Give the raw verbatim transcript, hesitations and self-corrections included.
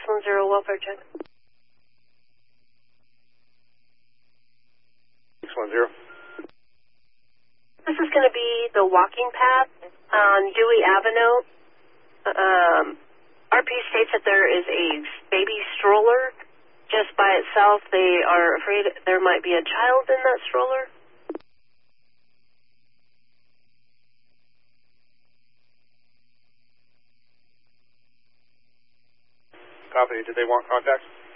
one zero, welfare check. six one zero. This is going to be the walking path on Dewey Avenue. Um, R P states that there is a baby stroller just by itself. They are afraid there might be a child in that stroller. Copy. Did they want contact?